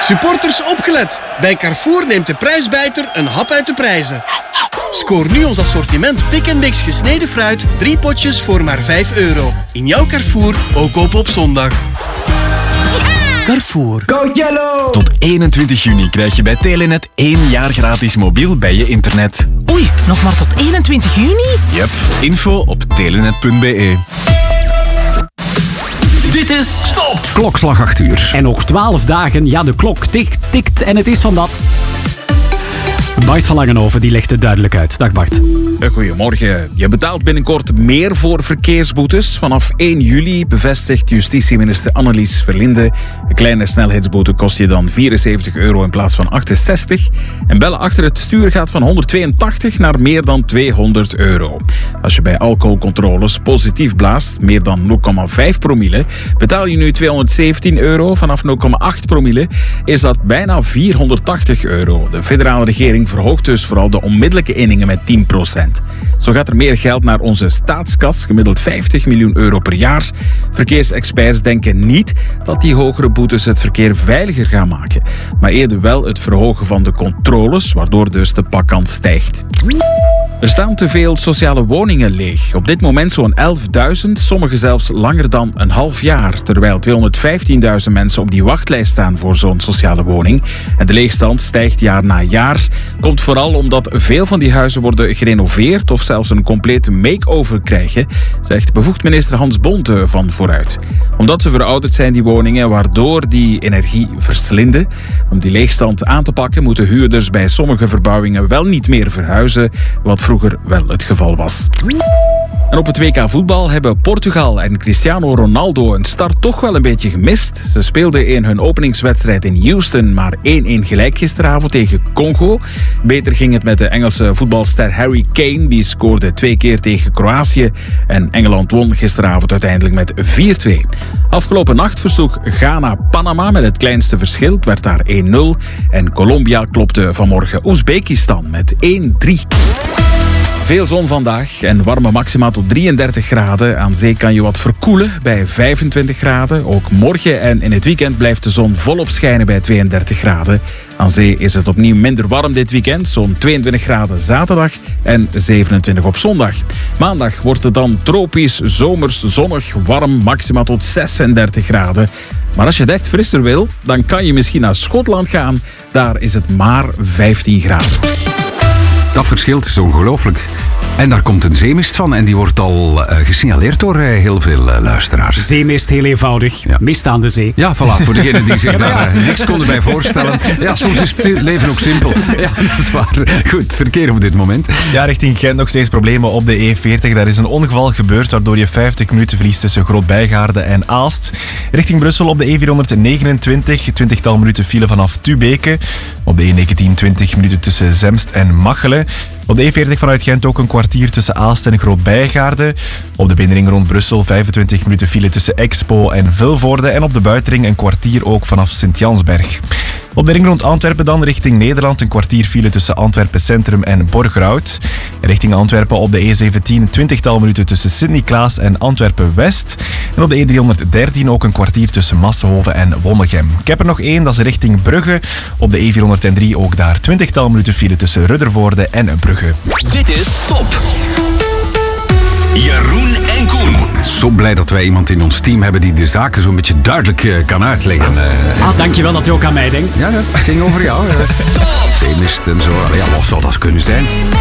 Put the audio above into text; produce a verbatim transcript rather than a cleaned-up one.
Supporters opgelet. Bij Carrefour neemt de prijsbijter een hap uit de prijzen. Scoor nu ons assortiment Pick and Mix gesneden fruit. Drie potjes voor maar vijf euro. In jouw Carrefour, ook open op zondag. Carrefour. Go Yellow! Tot eenentwintig juni krijg je bij Telenet één jaar gratis mobiel bij je internet. Oei, nog maar tot eenentwintig juni? Yep, info op telenet punt be. Dit is Stop! Klokslag acht uur. En nog twaalf dagen, ja, de klok tikt, tikt en het is van dat. Bart van Langenhoven, die legt het duidelijk uit. Dag Bart. Goedemorgen. Je betaalt binnenkort meer voor verkeersboetes. Vanaf één juli bevestigt justitieminister Annelies Verlinde. Een kleine snelheidsboete kost je dan vierenzeventig euro in plaats van achtenzestig. En bellen achter het stuur gaat van honderdtweeëntachtig naar meer dan tweehonderd euro. Als je bij alcoholcontroles positief blaast, meer dan nul komma vijf promille, betaal je nu tweehonderdzeventien euro. Vanaf nul komma acht promille is dat bijna vierhonderdtachtig euro. De federale regering verhoogt dus vooral de onmiddellijke inningen met tien procent. Zo gaat er meer geld naar onze staatskas, gemiddeld vijftig miljoen euro per jaar. Verkeersexperts denken niet dat die hogere boetes het verkeer veiliger gaan maken, maar eerder wel het verhogen van de controles, waardoor dus de pakkans stijgt. Er staan te veel sociale woningen leeg. Op dit moment zo'n elfduizend, sommige zelfs langer dan een half jaar. Terwijl tweehonderdvijftienduizend mensen op die wachtlijst staan voor zo'n sociale woning. En de leegstand stijgt jaar na jaar. Komt vooral omdat veel van die huizen worden gerenoveerd of zelfs een complete make-over krijgen, zegt bevoegd minister Hans Bonte van Vooruit. Omdat ze verouderd zijn, die woningen, waardoor die energie verslinden. Om die leegstand aan te pakken moeten huurders bij sommige verbouwingen wel niet meer verhuizen, wat vroeger wel het geval was. En op het W K voetbal hebben Portugal en Cristiano Ronaldo een start toch wel een beetje gemist. Ze speelden in hun openingswedstrijd in Houston maar één-één gelijk gisteravond tegen Congo. Beter ging het met de Engelse voetbalster Harry Kane. Die scoorde twee keer tegen Kroatië. En Engeland won gisteravond uiteindelijk met vier twee. Afgelopen nacht versloeg Ghana Panama met het kleinste verschil. Het werd daar één nul. En Colombia klopte vanmorgen Oezbekistan met één drie. Veel zon vandaag en warme maxima tot drieëndertig graden. Aan zee kan je wat verkoelen bij vijfentwintig graden. Ook morgen en in het weekend blijft de zon volop schijnen bij tweeëndertig graden. Aan zee is het opnieuw minder warm dit weekend. Zo'n tweeëntwintig graden zaterdag en zevenentwintig op zondag. Maandag wordt het dan tropisch, zomers, zonnig, warm. Maxima tot zesendertig graden. Maar als je het echt frisser wil, dan kan je misschien naar Schotland gaan. Daar is het maar vijftien graden. Dat verschilt is ongelooflijk. En daar komt een zeemist van en die wordt al uh, gesignaleerd door uh, heel veel uh, luisteraars. Zeemist, heel eenvoudig. Ja. Mist aan de zee. Ja, voilà. Voor degenen die zich daar uh, niks konden bij voorstellen. Ja, soms is het leven ook simpel. Ja, dat is waar. Goed, verkeer op dit moment. Ja, richting Gent nog steeds problemen op de E veertig. Daar is een ongeval gebeurd waardoor je vijftig minuten verliest tussen Groot-Bijgaarde en Aalst. Richting Brussel op de E vierhonderdnegenentwintig. twintigtal minuten file vanaf Tubeke. Op de E negentien twintig minuten tussen Zemst en Machelen. Op de E veertig vanuit Gent ook een kwartier tussen Aalst en Groot-Bijgaarde. Op de binnenring rond Brussel vijfentwintig minuten file tussen Expo en Vilvoorde. En op de buitenring een kwartier ook vanaf Sint-Jansberg. Op de ring rond Antwerpen dan richting Nederland een kwartier file tussen Antwerpen Centrum en Borgerhout. Richting Antwerpen op de E zeventien twintigtal minuten tussen Sint-Niklaas en Antwerpen West. En op de E driehonderddertien ook een kwartier tussen Massenhoven en Wommegem. Ik heb er nog één, dat is richting Brugge. Op de E vierhonderddrie ook daar twintigtal minuten file tussen Ruddervoorde en Brugge. Dit is Top. Jeroen en Koen. Zo blij dat wij iemand in ons team hebben die de zaken zo'n beetje duidelijk uh, kan uitleggen. Uh, ah, dankjewel dat u ook aan mij denkt. Ja, dat ging over jou. Uh. Zeemist en zo. Ja, wat zou dat kunnen zijn?